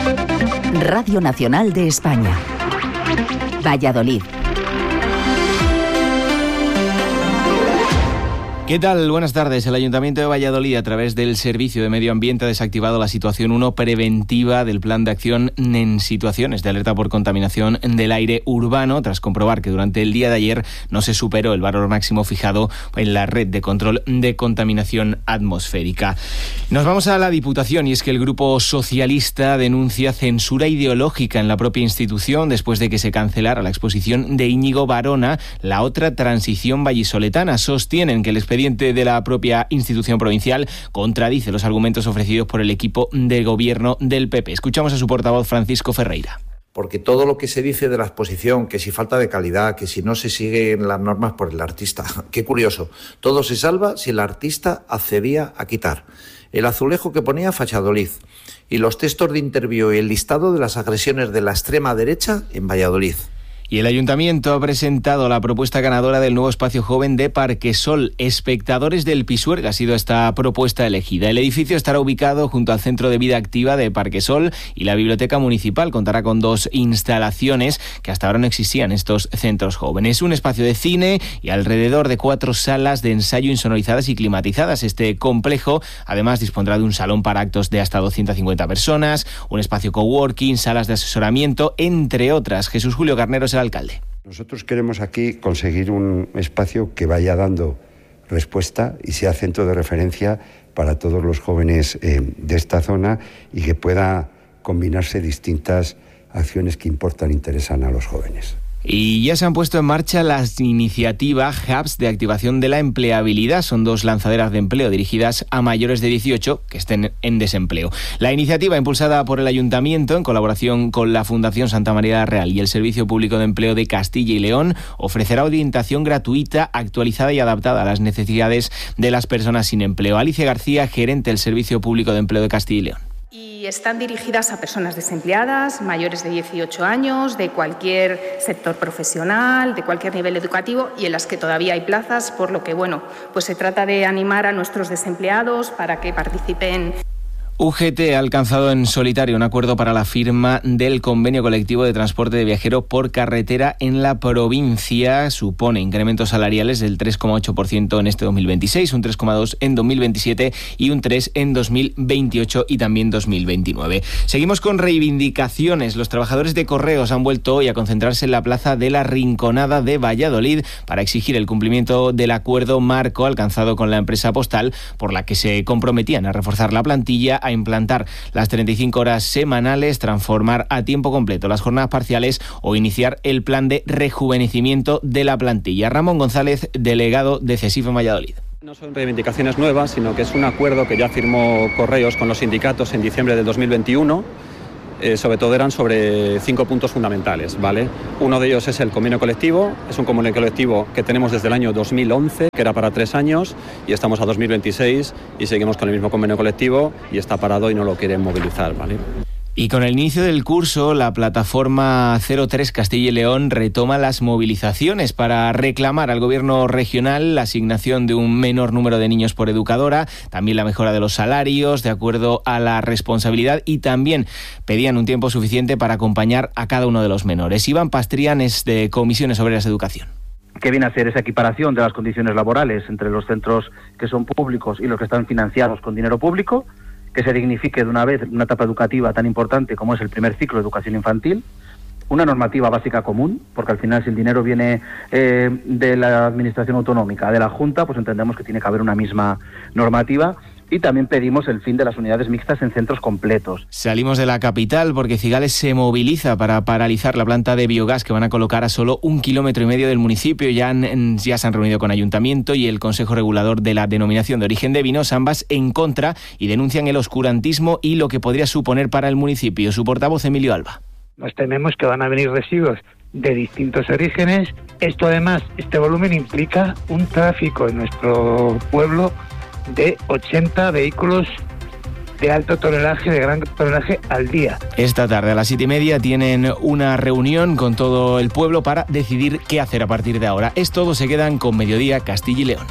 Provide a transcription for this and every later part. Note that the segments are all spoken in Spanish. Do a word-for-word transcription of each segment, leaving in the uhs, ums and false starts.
Radio Nacional de España. Valladolid. ¿Qué tal? Buenas tardes. El Ayuntamiento de Valladolid, a través del Servicio de Medio Ambiente, ha desactivado la situación uno preventiva del Plan de Acción en situaciones de alerta por contaminación del aire urbano, tras comprobar que durante el día de ayer no se superó el valor máximo fijado en la red de control de contaminación atmosférica. Nos vamos a la Diputación, y es que el Grupo Socialista denuncia censura ideológica en la propia institución después de que se cancelara la exposición de Íñigo Varona, La otra transición vallisoletana. Sostienen que el expediente de la propia institución provincial contradice los argumentos ofrecidos por el equipo de gobierno del P P. Escuchamos a su portavoz, Francisco Ferreira. Porque todo lo que se dice de la exposición, que si falta de calidad, que si no se siguen las normas por el artista, qué curioso, todo se salva si el artista accedía a quitar el azulejo que ponía Valladolid y los textos de interview y el listado de las agresiones de la extrema derecha en Valladolid. Y el Ayuntamiento ha presentado la propuesta ganadora del nuevo espacio joven de Parquesol. Espectadores del Pisuerga ha sido esta propuesta elegida. El edificio estará ubicado junto al Centro de Vida Activa de Parquesol, y la Biblioteca Municipal contará con dos instalaciones que hasta ahora no existían en estos centros jóvenes. Un espacio de cine y alrededor de cuatro salas de ensayo insonorizadas y climatizadas. Este complejo además dispondrá de un salón para actos de hasta doscientas cincuenta personas, un espacio coworking, salas de asesoramiento, entre otras. Jesús Julio Carnero es el alcalde. Nosotros queremos aquí conseguir un espacio que vaya dando respuesta y sea centro de referencia para todos los jóvenes eh, de esta zona, y que pueda combinarse distintas acciones que importan e interesan a los jóvenes. Y ya se han puesto en marcha las iniciativas Hubs de activación de la empleabilidad. Son dos lanzaderas de empleo dirigidas a mayores de dieciocho que estén en desempleo. La iniciativa, impulsada por el Ayuntamiento en colaboración con la Fundación Santa María Real y el Servicio Público de Empleo de Castilla y León, ofrecerá orientación gratuita, actualizada y adaptada a las necesidades de las personas sin empleo. Alicia García, gerente del Servicio Público de Empleo de Castilla y León. Y están dirigidas a personas desempleadas, mayores de dieciocho años, de cualquier sector profesional, de cualquier nivel educativo, y en las que todavía hay plazas, por lo que, bueno, pues se trata de animar a nuestros desempleados para que participen. U G T ha alcanzado en solitario un acuerdo para la firma del convenio colectivo de transporte de viajeros por carretera en la provincia. Supone incrementos salariales del tres coma ocho por ciento en este dos mil veintiséis, un tres coma dos por ciento en dos mil veintisiete y un tres por ciento en dos mil veintiocho y también dos mil veintinueve. Seguimos con reivindicaciones. Los trabajadores de Correos han vuelto hoy a concentrarse en la plaza de la Rinconada de Valladolid para exigir el cumplimiento del acuerdo marco alcanzado con la empresa postal, por la que se comprometían a reforzar la plantilla, a implantar las treinta y cinco horas semanales, transformar a tiempo completo las jornadas parciales o iniciar el plan de rejuvenecimiento de la plantilla. Ramón González, delegado de CESIF en Valladolid. No son reivindicaciones nuevas, sino que es un acuerdo que ya firmó Correos con los sindicatos en diciembre del dos mil veintiuno. Eh, sobre todo eran sobre cinco puntos fundamentales, ¿vale? Uno de ellos es el convenio colectivo. Es un convenio colectivo que tenemos desde el año dos mil once, que era para tres años, y estamos a dos mil veintiséis y seguimos con el mismo convenio colectivo, y está parado y no lo quieren movilizar, ¿vale? Y con el inicio del curso, la plataforma cero tres Castilla y León retoma las movilizaciones para reclamar al gobierno regional la asignación de un menor número de niños por educadora, también la mejora de los salarios de acuerdo a la responsabilidad, y también pedían un tiempo suficiente para acompañar a cada uno de los menores. Iván Pastrián es de Comisiones Obreras de Educación. ¿Qué viene a ser esa equiparación de las condiciones laborales entre los centros que son públicos y los que están financiados con dinero público? Que se dignifique de una vez una etapa educativa tan importante como es el primer ciclo de educación infantil, una normativa básica común, porque al final si el dinero viene eh, de la administración autonómica, de la Junta, pues entendemos que tiene que haber una misma normativa. Y también pedimos el fin de las unidades mixtas en centros completos. Salimos de la capital porque Cigales se moviliza para paralizar la planta de biogás que van a colocar a solo un kilómetro y medio del municipio. Ya, han, ya se han reunido con Ayuntamiento y el Consejo Regulador de la Denominación de Origen de Vinos, ambas en contra, y denuncian el oscurantismo y lo que podría suponer para el municipio. Su portavoz, Emilio Alba. Nos tememos que van a venir residuos de distintos orígenes. Esto además, este volumen implica un tráfico en nuestro pueblo de ochenta vehículos de alto tonelaje, de gran tonelaje al día. Esta tarde a las siete y media tienen una reunión con todo el pueblo para decidir qué hacer a partir de ahora. Es todo, se quedan con Mediodía Castilla y León.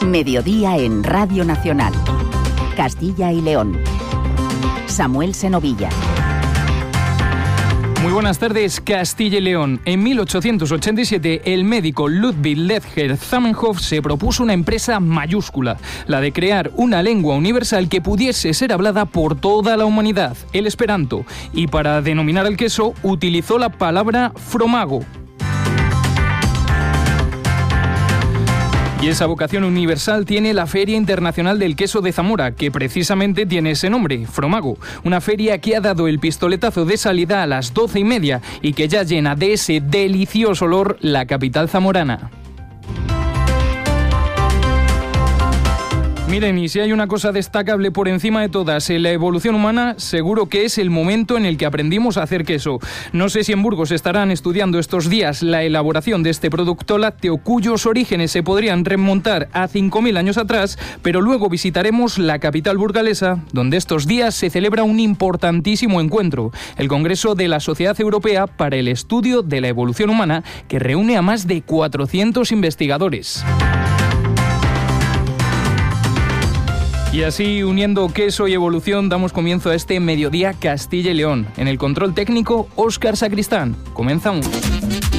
Mediodía en Radio Nacional. Castilla y León. Samuel Senovilla. Muy buenas tardes, Castilla y León. En mil ochocientos ochenta y siete, el médico Ludwig Ledger Zamenhof se propuso una empresa mayúscula, la de crear una lengua universal que pudiese ser hablada por toda la humanidad, el esperanto, y para denominar al queso utilizó la palabra fromago. Y esa vocación universal tiene la Feria Internacional del Queso de Zamora, que precisamente tiene ese nombre, Fromago. Una feria que ha dado el pistoletazo de salida a las doce y media y que ya llena de ese delicioso olor la capital zamorana. Miren, y si hay una cosa destacable por encima de todas en la evolución humana, seguro que es el momento en el que aprendimos a hacer queso. No sé si en Burgos estarán estudiando estos días la elaboración de este producto lácteo cuyos orígenes se podrían remontar a cinco mil años atrás, pero luego visitaremos la capital burgalesa, donde estos días se celebra un importantísimo encuentro, el Congreso de la Sociedad Europea para el Estudio de la Evolución Humana, que reúne a más de cuatrocientos investigadores. Y así, uniendo queso y evolución, damos comienzo a este Mediodía Castilla y León. En el control técnico, Óscar Sacristán. Comenzamos.